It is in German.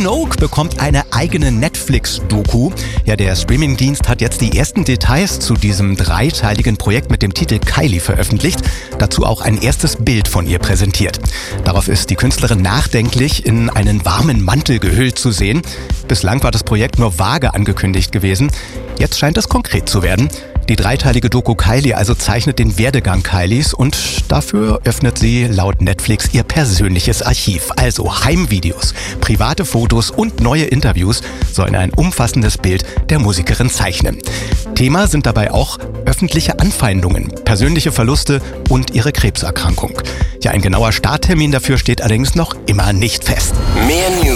Minogue bekommt eine eigene Netflix-Doku. Ja, der Streamingdienst hat jetzt die ersten Details zu diesem dreiteiligen Projekt mit dem Titel Kylie veröffentlicht. Dazu auch ein erstes Bild von ihr präsentiert. Darauf ist die Künstlerin nachdenklich in einen warmen Mantel gehüllt zu sehen. Bislang war das Projekt nur vage angekündigt gewesen. Jetzt scheint es konkret zu werden. Die dreiteilige Doku Kylie also zeichnet den Werdegang Kylies und dafür öffnet sie laut Netflix ihr persönliches Archiv. Also Heimvideos, private Fotos und neue Interviews sollen ein umfassendes Bild der Musikerin zeichnen. Thema sind dabei auch öffentliche Anfeindungen, persönliche Verluste und ihre Krebserkrankung. Ja, ein genauer Starttermin dafür steht allerdings noch immer nicht fest. Mehr News